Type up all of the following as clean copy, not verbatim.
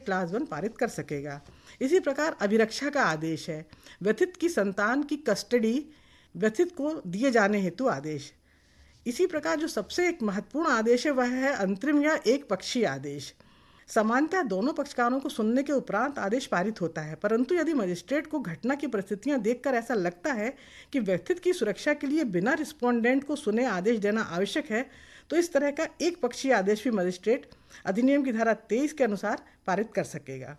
Class 1 पारित कर सकेगा। इसी प्रकार अभिरक्षा का आदेश है, व्यथित की संतान की कस्टडी व्यथित को दिए जाने हेतु आदेश। इसी प्रकार जो सबसे एक महत्वपूर्ण आदेश है वह है अंतरिम या एक पक्षीय आदेश। सामान्यतः दोनों पक्षकारों को सुनने के उपरांत आदेश पारित होता है, परंतु यदि मजिस्ट्रेट को घटना की परिस्थितियां देखकर ऐसा लगता है कि व्यथित की सुरक्षा के लिए बिना रिस्पोंडेंट को सुने आदेश देना आवश्यक है, तो इस तरह का एक पक्षीय आदेश भी मजिस्ट्रेट अधिनियम की धारा 23 के अनुसार पारित कर सकेगा।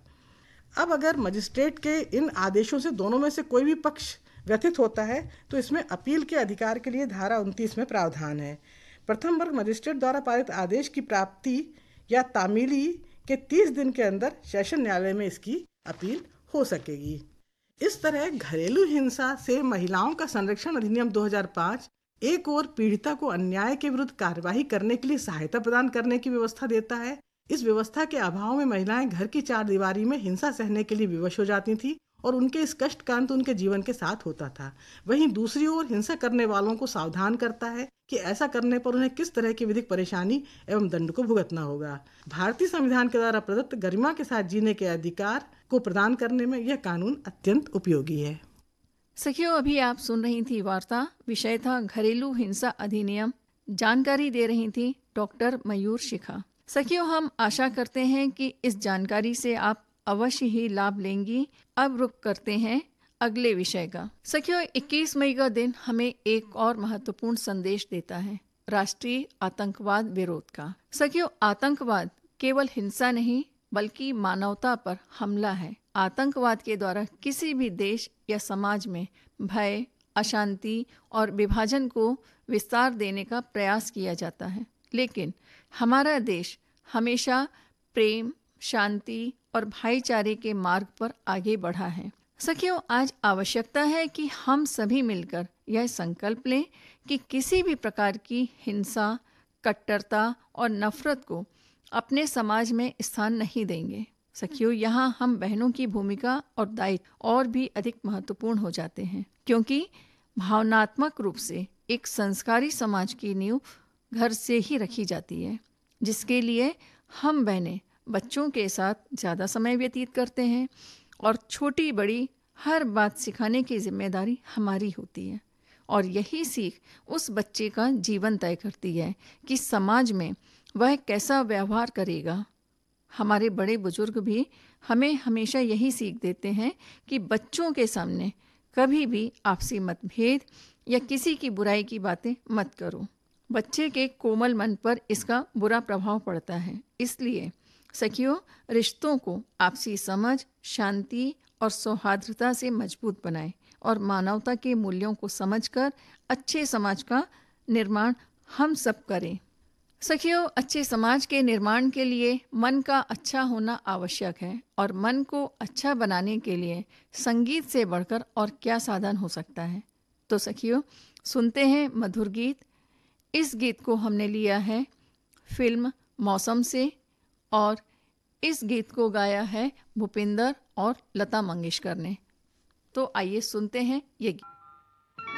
अब अगर मजिस्ट्रेट के इन आदेशों से दोनों में से कोई भी पक्ष व्यथित होता है तो इसमें अपील के अधिकार के लिए धारा 29 में प्रावधान है। प्रथम वर्ग मजिस्ट्रेट द्वारा पारित आदेश की प्राप्ति या तामीली के 30 दिन के अंदर सेशन न्यायालय में इसकी अपील हो सकेगी। इस तरह घरेलू हिंसा से महिलाओं का संरक्षण अधिनियम 2005 एक और पीड़िता को अन्याय के विरुद्ध कार्यवाही करने के लिए सहायता प्रदान करने की व्यवस्था देता है। इस व्यवस्था के अभाव में महिलाएं घर की चार दीवारी में हिंसा सहने के लिए विवश हो जाती थी और उनके इस कष्ट का अंत उनके जीवन के साथ होता था। वहीं दूसरी ओर हिंसा करने वालों को सावधान करता है कि ऐसा करने पर उन्हें किस तरह की विधिक परेशानी एवं दंड को भुगतना होगा। भारतीय संविधान के द्वारा प्रदत्त गरिमा के साथ जीने के अधिकार को प्रदान करने में यह कानून अत्यंत उपयोगी है। सखियों, अभी आप सुन रही थी वार्ता, विषय था घरेलू हिंसा अधिनियम। जानकारी दे रही थी डॉक्टर मयूर शिखा। सखियों, हम आशा करते हैं कि इस जानकारी से आप अवश्य ही लाभ लेंगी। अब रुक करते हैं अगले विषय का। सखियों, 21 मई का दिन हमें एक और महत्वपूर्ण संदेश देता है, राष्ट्रीय आतंकवाद विरोध का। सखियों, आतंकवाद केवल हिंसा नहीं बल्कि मानवता पर हमला है। आतंकवाद के द्वारा किसी भी देश या समाज में भय, अशांति और विभाजन को विस्तार देने का प्रयास किया जाता है, लेकिन हमारा देश हमेशा प्रेम, शांति और भाईचारे के मार्ग पर आगे बढ़ा है। सखियों, आज आवश्यकता है कि हम सभी मिलकर यह संकल्प लें कि किसी भी प्रकार की हिंसा, कट्टरता और नफरत को अपने समाज में स्थान नहीं देंगे। सखियों, यहाँ हम बहनों की भूमिका और दायित्व और भी अधिक महत्वपूर्ण हो जाते हैं, क्योंकि भावनात्मक रूप से एक संस्कारी समाज की नींव घर से ही रखी जाती है, जिसके लिए हम बहनें बच्चों के साथ ज़्यादा समय व्यतीत करते हैं और छोटी बड़ी हर बात सिखाने की जिम्मेदारी हमारी होती है। और यही सीख उस बच्चे का जीवन तय करती है कि समाज में वह कैसा व्यवहार करेगा। हमारे बड़े बुजुर्ग भी हमें हमेशा यही सीख देते हैं कि बच्चों के सामने कभी भी आपसी मतभेद या किसी की बुराई की बातें मत करो। बच्चे के कोमल मन पर इसका बुरा प्रभाव पड़ता है। इसलिए सखियों, रिश्तों को आपसी समझ, शांति और सौहार्दता से मजबूत बनाएं और मानवता के मूल्यों को समझकर अच्छे समाज का निर्माण हम सब करें। सखियों, अच्छे समाज के निर्माण के लिए मन का अच्छा होना आवश्यक है और मन को अच्छा बनाने के लिए संगीत से बढ़कर और क्या साधन हो सकता है। तो सखियों, सुनते हैं मधुर गीत। इस गीत को हमने लिया है फिल्म मौसम से और इस गीत को गाया है भूपिंदर और लता मंगेशकर ने। तो आइए सुनते हैं ये गीत।